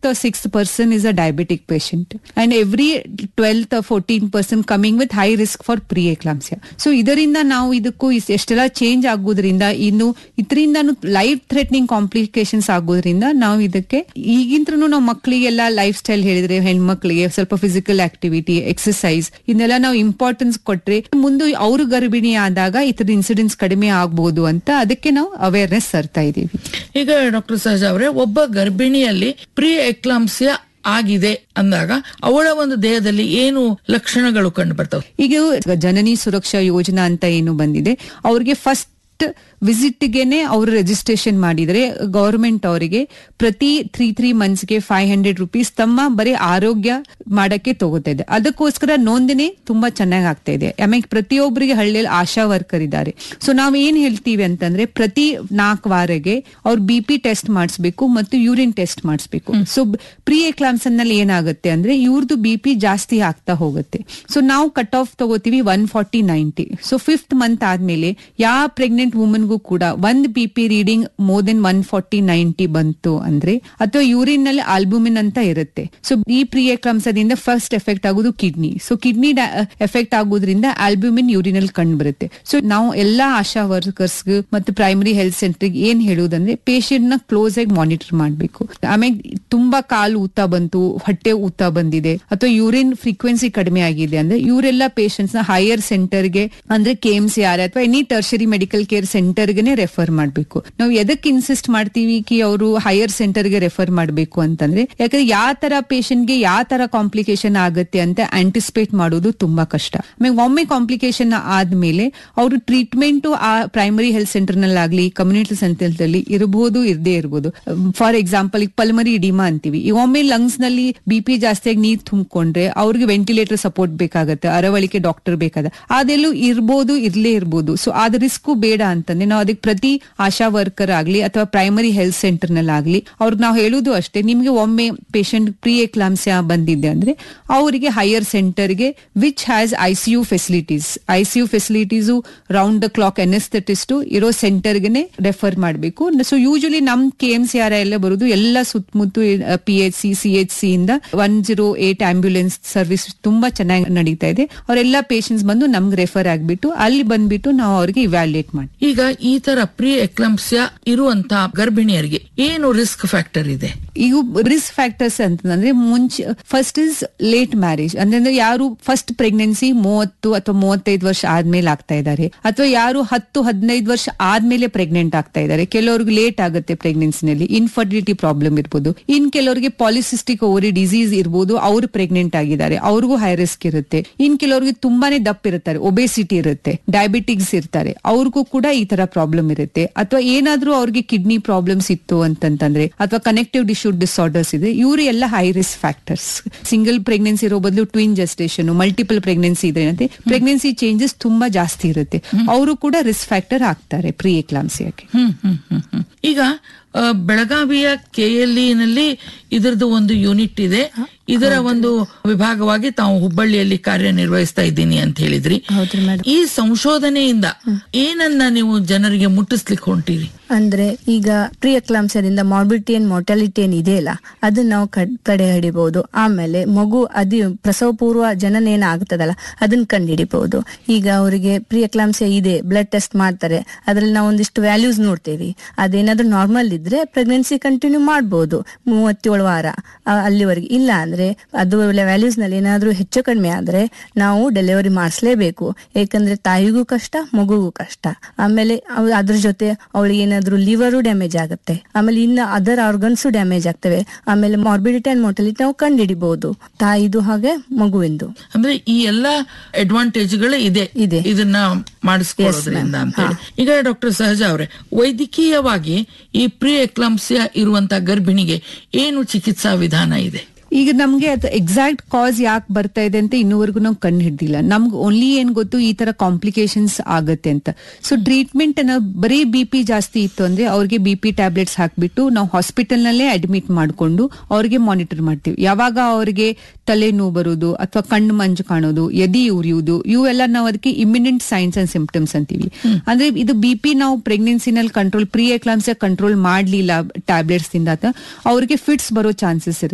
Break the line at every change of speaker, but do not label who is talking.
or 6th person is a diabetic patient, and every 12th or 14th person coming with high risk for pre-eclampsia. So ಇದರಿಂದ ನಾವು ಇದಕ್ಕೂ ಎಷ್ಟೆಲ್ಲ change ಆಗೋದ್ರಿಂದ ಇನ್ನು ಇದರಿಂದನು life threatening complications ಆಗೋದ್ರಿಂದ ನಾವು ಇದಕ್ಕೆ ಈಗಿಂತ್ರನು ನಾವು ಮಕ್ಕಳಿಗೆಲ್ಲ ಲೈಫ್ ಸ್ಟೈಲ್ ಹೇಳಿದ್ರೆ ಹೆಣ್ಮಕ್ಳಿಗೆ ಸ್ವಲ್ಪ ಫಿಸಿಕಲ್ ಆಕ್ಟಿವಿಟಿ, ಎಕ್ಸರ್ಸೈಸ್ ಇದನ್ನೆಲ್ಲ ನಾವು ಇಂಪಾರ್ಟೆನ್ಸ್ ಕೊಟ್ರೆ ಮುಂದೆ ಅವರು ಗರ್ಭಿಣಿ ಆದಾಗ ಇತರ ಇನ್ಸಿಡೆಂಟ್ಸ್ ಕಡಿಮೆ ಆಗ್ಬಹುದು ಅಂತ ಅದಕ್ಕೆ ನಾವು ಅವೇರ್ನೆಸ್ ತರ್ತಾ ಇದೀವಿ.
ಈಗ ಡಾಕ್ಟರ್ ಸಹಜಾ ಅವರೇ, ಒಬ್ಬ ಗರ್ಭಿಣಿಯಲ್ಲಿ ಪ್ರೀ ಎಕ್ಲಾಂಪ್ಸಿಯಾ ಆಗಿದೆ ಅಂದಾಗ ಅವಳ ಒಂದು ದೇಹದಲ್ಲಿ ಏನು ಲಕ್ಷಣಗಳು ಕಂಡು ಬರ್ತವೆ?
ಈಗ ಜನನಿ ಸುರಕ್ಷಾ ಯೋಜನಾ ಅಂತ ಏನು ಬಂದಿದೆ, ಅವ್ರಿಗೆ ಫಸ್ಟ್ ವಿಸಿಟ್ಗೆನೆ ಅವರು ರಿಜಿಸ್ಟ್ರೇಷನ್ ಮಾಡಿದ್ರೆ ಗವರ್ಮೆಂಟ್ ಅವರಿಗೆ ಪ್ರತಿ 3 ಮಂತ್ಸ್ಗೆ 500 ರೂಪೀಸ್ ತಮ್ಮ ಬರೀ ಆರೋಗ್ಯ ಮಾಡಕ್ಕೆ ತಗೋತಾ ಇದೆ. ಅದಕ್ಕೋಸ್ಕರ ನೋಂದಣಿ ತುಂಬಾ ಚೆನ್ನಾಗಿ ಆಗ್ತಾ ಇದೆ. ಆಮೇಲೆ ಪ್ರತಿಯೊಬ್ಬರಿಗೆ ಹಳ್ಳಿಯಲ್ಲಿ ಆಶಾ ವರ್ಕರ್ ಇದ್ದಾರೆ. ಸೊ ನಾವ್ ಏನ್ ಹೇಳ್ತೀವಿ ಅಂತಂದ್ರೆ ಪ್ರತಿ 4 ವಾರಗೆ ಅವ್ರು BP ಟೆಸ್ಟ್ ಮಾಡಿಸ್ಬೇಕು ಮತ್ತು ಯೂರಿನ್ ಟೆಸ್ಟ್ ಮಾಡಿಸ್ಬೇಕು. ಸೊ ಪ್ರೀ ಎಕ್ಲಾಂಪ್ಸಿಯಾ ನಲ್ಲಿ ಏನಾಗುತ್ತೆ ಅಂದ್ರೆ ಇವ್ರದ್ದು BP ಜಾಸ್ತಿ ಆಗ್ತಾ ಹೋಗುತ್ತೆ. ಸೊ ನಾವು ಕಟ್ ಆಫ್ ತಗೋತೀವಿ 140/90. ಸೊ 5th ಮಂತ್ ಆದ್ಮೇಲೆ ಯಾವ ಪ್ರೆಗ್ನೆಂಟ್ ವುಮನ್ ಕೂಡ ಒಂದು BP ರೀಡಿಂಗ್ ಮೋರ್ ದೆನ್ 140/90 ಬಂತು ಅಂದ್ರೆ ಅಥವಾ ಯೂರಿನ್ ನಲ್ಲಿ ಆಲ್ಬುಮಿನ್ ಅಂತ ಇರುತ್ತೆ. ಸೊ ಈ ಪ್ರೀ ಎಕ್ಲಾಂಪ್ಸಿಯಾದಿಂದ ಫಸ್ಟ್ ಎಫೆಕ್ಟ್ ಆಗೋದು ಕಿಡ್ನಿ. ಸೊ ಕಿಡ್ನಿ ಎಫೆಕ್ಟ್ ಆಗೋದ್ರಿಂದ ಆಲ್ಬುಮಿನ್ ಯೂರಿನ್ ಅಲ್ಲಿ ಕಂಡು ಬರುತ್ತೆ. ಸೊ ನಾವು ಎಲ್ಲಾ ಆಶಾ ವರ್ಕರ್ಸ್ ಮತ್ತು ಪ್ರೈಮರಿ ಹೆಲ್ತ್ ಸೆಂಟರ್ ಏನ್ ಹೇಳುವುದಂದ್ರೆ ಪೇಷಂಟ್ ನ ಕ್ಲೋಸ್ ಆಗಿ ಮಾನಿಟರ್ ಮಾಡಬೇಕು. ಆಮೇಲೆ ತುಂಬಾ ಕಾಲು ಊತ ಬಂತು, ಹೊಟ್ಟೆ ಊತ ಬಂದಿದೆ ಅಥವಾ ಯೂರಿನ್ ಫ್ರೀಕ್ವೆನ್ಸಿ ಕಡಿಮೆ ಆಗಿದೆ ಅಂದ್ರೆ ಇವರೆಲ್ಲ ಪೇಷಂಟ್ಸ್ ನ ಹೈಯರ್ ಸೆಂಟರ್ಗೆ ಅಂದ್ರೆ KMCR ಅಥವಾ ಎನಿ ಟರ್ಷರಿ ಮೆಡಿಕಲ್ ಕೇರ್ ಸೆಂಟರ್ಗೆ ರೆಫರ್ ಮಾಡಬೇಕು. ನಾವು ಎದಕ್ಕೆ ಇನ್ಸಿಸ್ಟ್ ಮಾಡ್ತೀವಿ ಕಿ ಅವರು ಹೈಯರ್ ಸೆಂಟರ್ಗೆ ರೆಫರ್ ಮಾಡಬೇಕು ಅಂತಂದ್ರೆ ಯಾಕಂದ್ರೆ ಯಾವ ತರ ಪೇಷಂಟ್ಗೆ ಯಾವ ತರ ಕಾಂಪ್ಲಿಕೇಶನ್ ಆಗುತ್ತೆ ಅಂತ ಆಂಟಿಸಿಪೇಟ್ ಮಾಡೋದು ತುಂಬಾ ಕಷ್ಟ. ಆಮೇಲೆ ಒಮ್ಮೆ ಕಾಂಪ್ಲಿಕೇಶನ್ ಆದ್ಮೇಲೆ ಅವರು ಟ್ರೀಟ್ಮೆಂಟ್ ಆ primary health centre ನಲ್ಲಾಗ್ಲಿ community centre ನಲ್ಲಿ ಇರಬಹುದು, ಇರದೇ ಇರಬಹುದು. ಫಾರ್ ಎಕ್ಸಾಂಪಲ್ ಈಗ ಪಲ್ಮರಿ ಇಡಿಮಾ ಅಂತೀವಿ. ಈ ಒಮ್ಮೆ ಲಂಗ್ಸ್ ನಲ್ಲಿ BP ಜಾಸ್ತಿಯಾಗಿ ನೀರ್ ತುಂಬಿಕೊಂಡ್ರೆ ಅವ್ರಿಗೆ ವೆಂಟಿಲೇಟರ್ ಸಪೋರ್ಟ್ ಬೇಕಾಗತ್ತೆ, ಅರವಳಿಕೆ ಡಾಕ್ಟರ್ ಬೇಕಾದ ಅದೆಲ್ಲೂ ಇರ್ಬೋದು, ಇರ್ಲೇ ಇರ್ಬೋದು. ಸೊ ಅದ ರಿಸ್ಕ್ ಬೇಡ ಅಂತಂದ್ರೆ ನಾವು ಅದಕ್ಕೆ ಪ್ರತಿ ಆಶಾ ವರ್ಕರ್ ಆಗ್ಲಿ ಅಥವಾ ಪ್ರೈಮರಿ ಹೆಲ್ತ್ ಸೆಂಟರ್ ನಲ್ಲಿ ಅವ್ರಿಗೆ ನಾವು ಹೇಳುದು ಅಷ್ಟೇ, ನಿಮ್ಗೆ ಒಮ್ಮೆ ಪೇಷಂಟ್ ಪ್ರೀ ಎಕ್ಲಾಂಪ್ಸಿಯಾ ಬಂದಿದೆ ಅಂದ್ರೆ ಅವರಿಗೆ ಹೈಯರ್ ಸೆಂಟರ್ಗೆ which has ICU facilities round the clock ಅನೆಸ್ಥೆಟಿಸ್ಟ್ ಇರೋ ಸೆಂಟರ್ಗೆ ರೆಫರ್ ಮಾಡಬೇಕು. ಸೊ ಯೂಶಲಿ ನಮ್ KMCR ಎಲ್ಲ ಬರುದು ಎಲ್ಲ ಸುತ್ತಮುತ್ತ PHC CHC ಇಂದ 108 ಆಂಬ್ಯುಲೆನ್ಸ್ ಸರ್ವಿಸ್ ತುಂಬಾ ಚೆನ್ನಾಗಿ ನಡೀತಾ ಇದೆ. ಅವರೆಲ್ಲ ಪೇಷಂಟ್ಸ್ ಬಂದು ನಮ್ಗೆ ರೆಫರ್ ಆಗ್ಬಿಟ್ಟು ಅಲ್ಲಿ ಬಂದ್ಬಿಟ್ಟು ನಾವು ಅವ್ರಿಗೆ ಇವ್ಯಾಲ್ಯೂಯೇಟ್ ಮಾಡಿ.
ಈಗ ಈ ತರ ಪ್ರೀ ಎಕ್ಲಾಂಪ್ಸಿಯಾ ಇರುವಂತ ಗರ್ಭಿಣಿಯರಿಗೆ ಏನು ರಿಸ್ಕ್ ಫ್ಯಾಕ್ಟರ್ ಇದೆ?
ಈಗ ರಿಸ್ಕ್ ಫ್ಯಾಕ್ಟರ್ಸ್ ಅಂತಂದ್ರೆ ಮುಂಚೆ ಫಸ್ಟ್ ಇಸ್ ಲೇಟ್ ಮ್ಯಾರೇಜ್ ಅಂದ್ರೆ ಯಾರು ಫಸ್ಟ್ ಪ್ರೆಗ್ನೆನ್ಸಿ 30 ಅಥವಾ 35 ವರ್ಷ ಆದ್ಮೇಲೆ ಆಗ್ತಾ ಇದ್ದಾರೆ, ಅಥವಾ ಯಾರು 10-15 ವರ್ಷ ಆದ್ಮೇಲೆ ಪ್ರೆಗ್ನೆಂಟ್ ಆಗ್ತಾ ಇದ್ದಾರೆ. ಕೆಲವ್ರಿಗೆ ಲೇಟ್ ಆಗುತ್ತೆ ಪ್ರೆಗ್ನೆನ್ಸಿನಲ್ಲಿ, ಇನ್ಫರ್ಟಿಲಿಟಿ ಪ್ರಾಬ್ಲಮ್ ಇರ್ಬೋದು. ಇನ್ ಕೆಲವರಿಗೆ ಪಾಲಿಸಿಸ್ಟಿಕ್ ಓವರಿ ಡಿಸೀಸ್ ಇರ್ಬೋದು, ಅವ್ರು ಪ್ರೆಗ್ನೆಂಟ್ ಆಗಿದ್ದಾರೆ, ಅವ್ರಿಗೂ ಹೈ ರಿಸ್ಕ್ ಇರುತ್ತೆ. ಇನ್ ಕೆಲವರಿಗೆ ತುಂಬಾನೇ ದಪ್ಪ ಇರ್ತಾರೆ, ಒಬೆಸಿಟಿ ಇರುತ್ತೆ, ಡಯಾಬಿಟಿಕ್ಸ್ ಇರ್ತಾರೆ, ಅವ್ರಿಗೂ ಕೂಡ ಈ ತರ ಪ್ರಾಬ್ಲಮ್ ಇರುತ್ತೆ. ಅಥವಾ ಏನಾದ್ರೂ ಅವ್ರಿಗೆ ಕಿಡ್ನಿ ಪ್ರಾಬ್ಲಮ್ಸ್ ಇತ್ತು ಅಂತಂದ್ರೆ ಅಥವಾ ಕನೆಕ್ಟಿವ್ ಟಿಶ್ಯೂ ಡಿಸಾರ್ಡರ್ಸ್ ಇದೆ, ಇವರು ಎಲ್ಲ high risk factors. Single pregnancy ಇರೋ ಬದಲು ಟ್ವಿನ್ ಜೆಸ್ಟೇಷನ್, ಮಲ್ಟಿಪಲ್ ಪ್ರೆಗ್ನೆನ್ಸಿ ಇದ್ರೆ ಪ್ರೆಗ್ನೆನ್ಸಿ ಚೇಂಜಸ್ ತುಂಬಾ ಜಾಸ್ತಿ ಇರುತ್ತೆ, ಅವರು ಕೂಡ ರಿಸ್ಕ್ ಫ್ಯಾಕ್ಟರ್ ಆಗ್ತಾರೆ ಪ್ರೀ ಎಕ್ಲಾಂಪ್ಸಿಯಾಗೆ.
ಈಗ ಬೆಳಗಾವಿಯ KLE ನಲ್ಲಿ ಇದರದ್ದು ಒಂದು ಯೂನಿಟ್ ಇದೆ. ಇದರ ಒಂದು ವಿಭಾಗವಾಗಿ ತಾವು ಹುಬ್ಬಳ್ಳಿಯಲ್ಲಿ ಕಾರ್ಯನಿರ್ವಹಿಸ್ತಾ ಇದ್ದೀನಿ ಅಂತ ಹೇಳಿದ್ರಿ. ಈ ಸಂಶೋಧನೆಯಿಂದ ಏನನ್ನ ನೀವು ಜನರಿಗೆ ಮುಟ್ಟಿಸ್ಲಿಕ್ಕೆ ಹೊಂಟಿರಿ?
ಅಂದ್ರೆ ಈಗ ಪ್ರೀ ಎಕ್ಲಾಂಪ್ಸಿಯಾದಿಂದ ಮಾರ್ಬಿಡಿಟಿ ಅಂಡ್ ಮಾರ್ಟಾಲಿಟಿ ಏನ್ ಇದೆಯಲ್ಲ ಅದನ್ನ ನಾವು ತಡೆ ಹಿಡಿಬಹುದು. ಆಮೇಲೆ ಮಗು ಪ್ರಸವ ಪೂರ್ವ ಜನನ ಏನ ಆಗ್ತದಲ್ಲ ಅದನ್ನ ಕಂಡು ಹಿಡಿಬಹುದು. ಈಗ ಅವರಿಗೆ ಪ್ರೀ ಎಕ್ಲಾಂಪ್ಸಿಯಾ ಇದೆ, ಬ್ಲಡ್ ಟೆಸ್ಟ್ ಮಾಡ್ತಾರೆ, ಅದ್ರಲ್ಲಿ ನಾವು ಒಂದಿಷ್ಟು ವ್ಯಾಲ್ಯೂಸ್ ನೋಡ್ತೇವಿ. ಅದೇನಾದ್ರೂ ನಾರ್ಮಲ್ ಇದ್ರೆ ಪ್ರೆಗ್ನೆನ್ಸಿ ಕಂಟಿನ್ಯೂ ಮಾಡಬಹುದು 37 ವಾರ ಅಲ್ಲಿವರೆಗೆ. ಇಲ್ಲ ಅಂದ್ರೆ ಅದು ವ್ಯಾಲ್ಯೂಸ್ ನಲ್ಲಿ ಏನಾದ್ರೂ ಹೆಚ್ಚು ಕಡಿಮೆ ಆದ್ರೆ ನಾವು ಡೆಲಿವರಿ ಮಾಡಿಸ್ಲೇಬೇಕು. ಯಾಕಂದ್ರೆ ತಾಯಿಗೂ ಕಷ್ಟ, ಮಗುಗೂ ಕಷ್ಟ. ಆಮೇಲೆ ಅದ್ರ ಜೊತೆ ಅವಳಿಗೆ ಏನಾದ್ರೂ ಲಿವರು ಡ್ಯಾಮೇಜ್ ಆಗುತ್ತೆ, ಆಮೇಲೆ ಇನ್ನು ಅದರ್ ಆರ್ಗನ್ಸು ಡ್ಯಾಮೇಜ್ ಆಗ್ತವೆ. ಆಮೇಲೆ ಮಾರ್ಬಿಡಿಟಿ ಅಂಡ್ ಮಾರ್ಟಾಲಿಟಿ ನಾವು ಕಂಡು ಹಿಡಿಬಹುದು, ತಾಯಿದು ಹಾಗೆ ಮಗುವಿಂದು.
ಅಂದ್ರೆ ಈ ಎಲ್ಲಾ ಅಡ್ವಾಂಟೇಜ್ಗಳು ಇದೆ ಇದನ್ನ ಮಾಡಿಸ್ಕೊಳ್ಳೋದ್ರಿಂದ ಅಂತ ಹೇಳಿ. ಈಗ ಡಾಕ್ಟರ್ ಸಹಜಾ ಅವರೇ, ವೈದ್ಯಕೀಯವಾಗಿ ಈ ಪ್ರೀ ಎಕ್ಲಾಂಪ್ಸಿಯಾ ಇರುವಂತ ಗರ್ಭಿಣಿಗೆ ಏನು ಚಿಕಿತ್ಸಾ ವಿಧಾನ ಇದೆ?
ಈಗ ನಮ್ಗೆ ಅದು ಎಕ್ಸಾಕ್ಟ್ ಕಾಸ್ ಯಾಕೆ ಬರ್ತಾ ಇದೆ ಅಂತ ಇನ್ನೂವರೆಗೂ ನಾವು ಕಂಡು ಹಿಡ್ದಿಲ್ಲ. ನಮ್ಗೆ ಓನ್ಲಿ ಏನ್ ಗೊತ್ತು ಈ ತರ ಕಾಂಪ್ಲಿಕೇಶನ್ಸ್ ಆಗತ್ತೆ ಅಂತ. ಸೊ ಟ್ರೀಟ್ಮೆಂಟ್ ಅನ್ನ ಬರೀ BP ಜಾಸ್ತಿ ಇತ್ತು ಅಂದ್ರೆ ಅವ್ರಿಗೆ BP ಟ್ಯಾಬ್ಲೆಟ್ಸ್ ಹಾಕ್ಬಿಟ್ಟು ನಾವು ಹಾಸ್ಪಿಟಲ್ ನಲ್ಲೇ ಅಡ್ಮಿಟ್ ಮಾಡ್ಕೊಂಡು ಅವ್ರಿಗೆ ಮಾನಿಟರ್ ಮಾಡ್ತೀವಿ. ಯಾವಾಗ ಅವ್ರಿಗೆ ತಲೆ ನೋವು ಬರೋದು ಅಥವಾ ಕಣ್ಣು ಮಂಜು ಕಾಣೋದು, ಎದಿ ಉರಿಯುವುದು, ಇವೆಲ್ಲ ನಾವು ಅದಕ್ಕೆ ಇಮಿನೆಂಟ್ ಸೈನ್ಸ್ ಅಂಡ್ ಸಿಂಪ್ಟಮ್ಸ್ ಅಂತೀವಿ. ಅಂದ್ರೆ ಇದು BP ನಾವು ಪ್ರೆಗ್ನೆನ್ಸಿನಲ್ಲಿ ಕಂಟ್ರೋಲ್, ಪ್ರೀ ಎಕ್ಲಾಂಪ್ಸಿಯಾ ಕಂಟ್ರೋಲ್ ಮಾಡ್ಲಿಲ್ಲ ಟ್ಯಾಬ್ಲೆಟ್ಸ್ ಇಂದ ಅವ್ರಿಗೆ ಫಿಟ್ಸ್ ಬರೋ ಚಾನ್ಸಸ್ ಇರುತ್ತೆ.